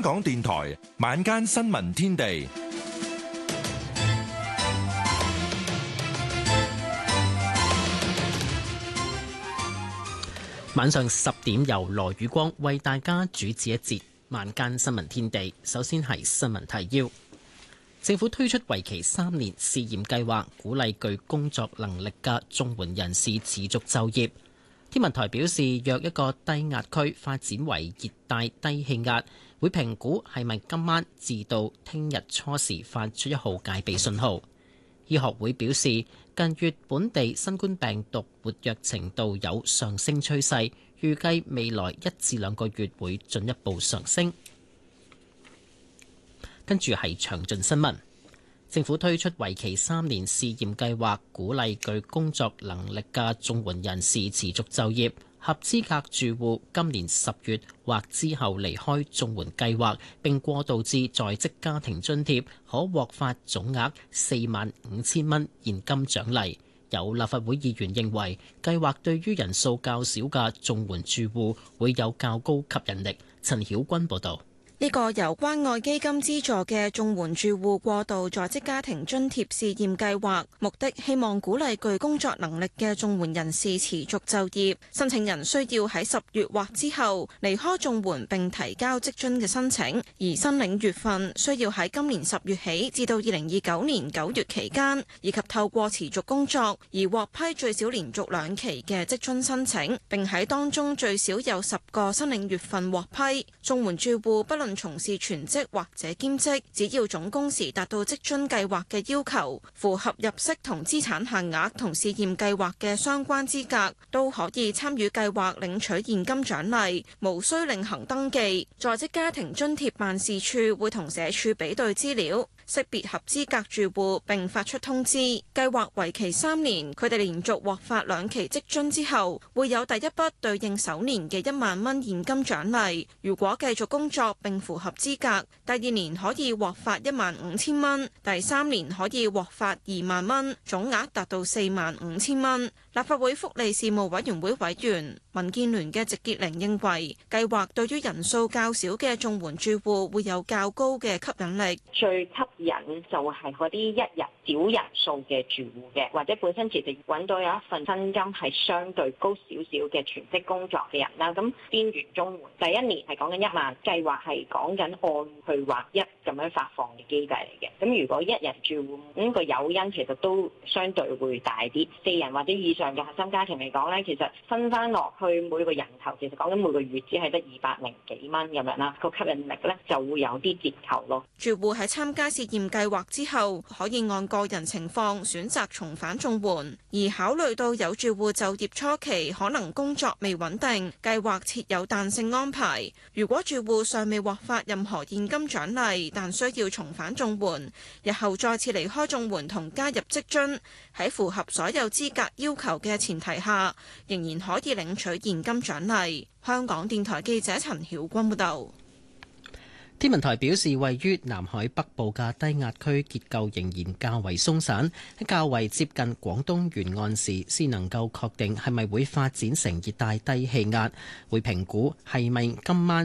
香港電台晚間新聞天地， 晚上10點由羅宇光為大家主持一節晚間新聞天地。首先係新聞提要。政府推出為期3年試驗計劃，鼓勵具工作能力嘅綜援人士持續就業。天文台表示，若一個低壓區發展為熱帶低氣壓，會評估係咪今晚至到聽日初時發出1號戒備信號。醫學會表示，近月本地新冠病毒活躍程度有上升趨勢，預計未來1至2個月會進一步上升。跟住係詳盡新聞。政府推出為期3年試驗計劃，鼓勵具工作能力嘅綜援人士持續就業。合資格住戶今年10月或之後離開綜援計劃並過渡至在職家庭津貼，可獲發總額45,000蚊現金獎勵。有立法會議員認為，計劃對於人數較少嘅綜援住戶會有較高吸引力。陳曉君報導。 呢個由關愛基金資助嘅綜援住戶過渡在職家庭津貼試驗計劃，目的希望鼓勵具工作能力嘅綜援人士持續就業。申請人需要喺10月或之後離開綜援並提交職津嘅申請，而申領月份需要喺今年10月起至到2029年9月期間，以及透過持續工作而獲批最少連續2期嘅職津申請，並喺當中最少有10個申領月份獲批。綜援住戶不論從事全職或者兼職，只要總工時達到職津計劃嘅要求，符合入息同資產限額同試驗計劃嘅相關資格，都可以參與計劃領取現金獎勵，無需另行登記。在職家庭津貼辦事處會同社署比對資料，識別合資格住戶並發出通知。計劃為期3年，佢哋連續獲發2期職津之後，會有第一筆對應首年嘅1萬蚊現金獎勵。如果繼續工作並符合資格，第2年可以獲發15,000蚊，第3年可以獲發2萬蚊，總額達到45,000蚊。立法會福利事務委員會委員民建聯嘅席潔玲認為，計劃對於人數較少嘅綜援住戶會有較高嘅吸引力。 最吸引就係嗰啲一日少人數嘅住戶嘅，或者本身其實揾到有一份薪金係相對高少少嘅全職工作嘅人啦。咁邊緣綜援第1年係講緊1萬，計劃係講緊按去劃一咁樣發放嘅機制嚟嘅。咁如果1人住戶咁個誘因其實都相對會大啲，4人或者以上嘅核心家庭嚟講咧，其實分翻落去每個人頭，其實講緊每個月只係得200幾蚊咁樣啦，個吸引力咧就會有啲折扣咯。 住戶喺參加試驗計劃之後，可以按個人情況選擇重返綜援，而考慮到有住戶就業初期可能工作未穩定，計劃設有彈性安排。如果住戶尚未獲發任何現金獎勵，但需要重返綜援，日後再次離開綜援同加入職津，喺符合所有資格要求嘅前提下，仍然可以領取現金獎勵。香港電台記者陳曉君報道。 天文台表示，位於南海北部嘅低壓區結構仍然較為鬆散，喺較為接近廣東沿岸時，先能夠確定係咪會發展成熱帶低氣壓，會評估係咪今晚